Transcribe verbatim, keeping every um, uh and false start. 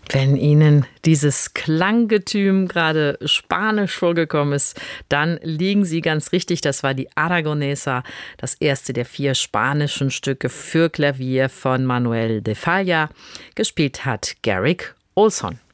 Wenn Ihnen dieses Klanggetüm gerade spanisch vorgekommen ist, dann liegen Sie ganz richtig. Das war die Aragonesa, das erste der vier spanischen Stücke für Klavier von Manuel de Falla. Gespielt hat Garrick Ohlson.